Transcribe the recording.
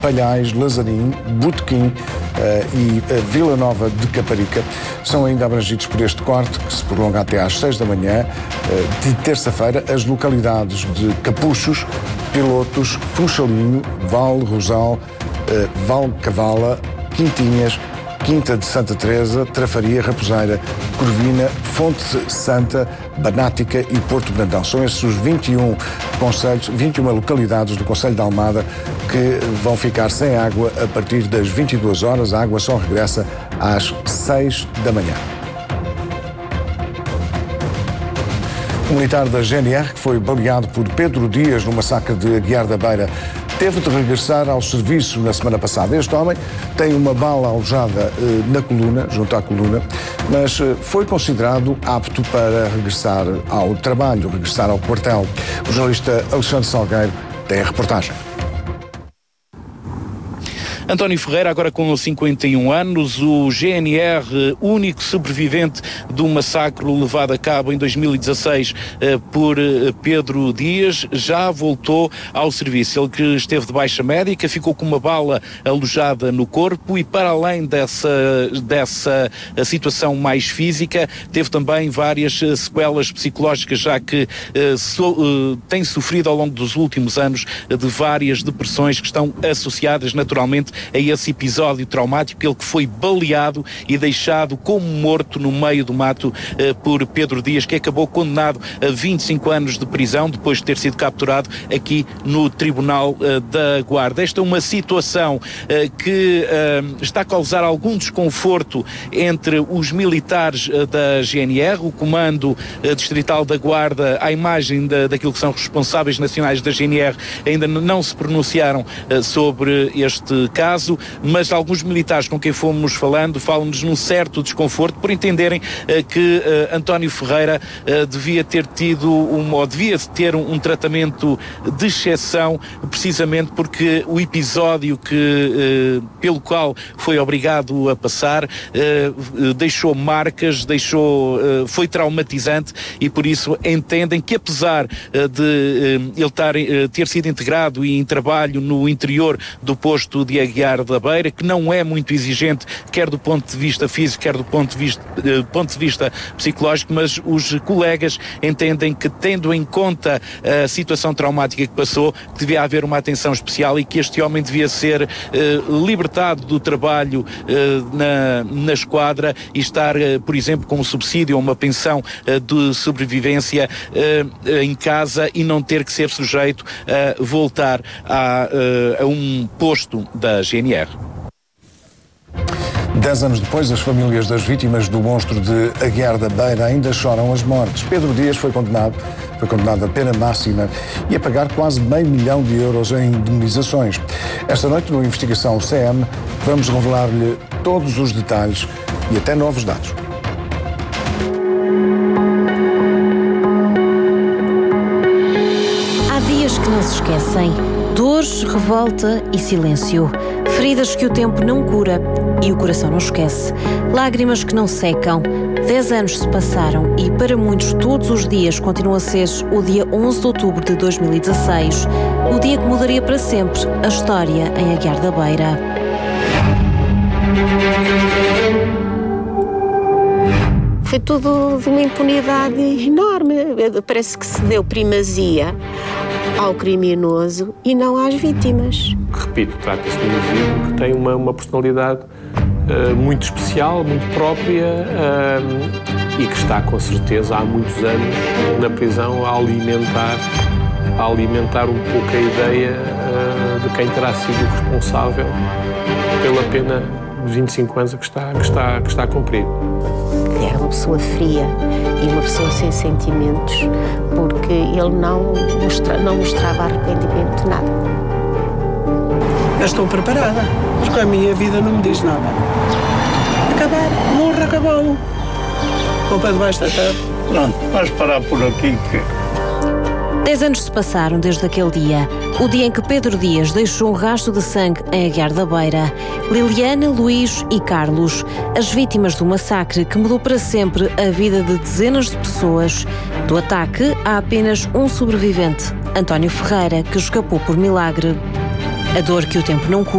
Palhais, Lazarim, Botequim e Vila Nova de Caparica são ainda abrangidos por este corte, que se prolonga até às 6 da manhã de terça-feira. As localidades de Capuchos, Pilotos, Funchalinho, Val Rosal, Val Cavala, Quintinhas, Quinta de Santa Teresa, Trafaria, Raposeira, Corvina, Fonte Santa, Banática e Porto Brandão. São esses os 21 concelhos, 21 localidades do Concelho de Almada que vão ficar sem água a partir das 22 horas. A água só regressa às 6 da manhã. O militar da GNR, que foi baleado por Pedro Dias no massacre de Aguiar da Beira, teve de regressar ao serviço na semana passada. Este homem tem uma bala alojada na coluna, junto à coluna, mas foi considerado apto para regressar ao trabalho, regressar ao quartel. O jornalista Alexandre Salgueiro tem a reportagem. António Ferreira, agora com 51 anos, o GNR, único sobrevivente do massacre levado a cabo em 2016 por Pedro Dias, já voltou ao serviço. Ele que esteve de baixa médica, ficou com uma bala alojada no corpo e, para além dessa situação mais física, teve também várias sequelas psicológicas, já que tem sofrido ao longo dos últimos anos de várias depressões que estão associadas naturalmente a esse episódio traumático. Ele que foi baleado e deixado como morto no meio do mato por Pedro Dias, que acabou condenado a 25 anos de prisão depois de ter sido capturado aqui no Tribunal da Guarda. Esta é uma situação que está a causar algum desconforto entre os militares da GNR, o Comando Distrital da Guarda, à imagem daquilo que são responsáveis nacionais da GNR, ainda não se pronunciaram sobre este caso, mas alguns militares com quem fomos falando falam-nos num certo desconforto por entenderem que António Ferreira devia ter um tratamento de exceção, precisamente porque o episódio pelo qual foi obrigado a passar deixou marcas, foi traumatizante, e por isso entendem que, apesar de ele ter sido integrado e em trabalho no interior do posto de Aguiar da Beira, que não é muito exigente, quer do ponto de vista físico, quer do ponto de vista psicológico, mas os colegas entendem que, tendo em conta a situação traumática que passou, que devia haver uma atenção especial e que este homem devia ser libertado do trabalho na esquadra e estar, por exemplo, com um subsídio ou uma pensão de sobrevivência em casa e não ter que ser sujeito a voltar a um posto da GNR. 10 anos depois, as famílias das vítimas do monstro de Aguiar da Beira ainda choram as mortes. Pedro Dias foi condenado a pena máxima e a pagar quase €500 mil em indemnizações. Esta noite, no Investigação CM, vamos revelar-lhe todos os detalhes e até novos dados. Há dias que não se esquecem. Dores, revolta e silêncio. Feridas que o tempo não cura e o coração não esquece. Lágrimas que não secam. 10 anos se passaram e, para muitos, todos os dias continua a ser o dia 11 de outubro de 2016. O dia que mudaria para sempre a história em Aguiar da Beira. Foi tudo de uma impunidade enorme. Parece que se deu primazia ao criminoso e não às vítimas. Repito, trata-se de um indivíduo que tem uma personalidade muito especial, muito própria e que está, com certeza, há muitos anos na prisão a alimentar um pouco a ideia de quem terá sido responsável pela pena de 25 anos que está a cumprir. Era uma pessoa fria e uma pessoa sem sentimentos, porque ele não mostrava arrependimento de nada. Eu estou preparada, porque a minha vida não me diz nada. Acabar, morre, acabou. Vou para debaixo da terra. Pronto, vamos parar por aqui que... 10 anos se passaram desde aquele dia, o dia em que Pedro Dias deixou um rastro de sangue em Aguiar da Beira. Liliana, Luís e Carlos, as vítimas do massacre que mudou para sempre a vida de dezenas de pessoas. Do ataque, há apenas um sobrevivente, António Ferreira, que escapou por milagre. A dor que o tempo não cura.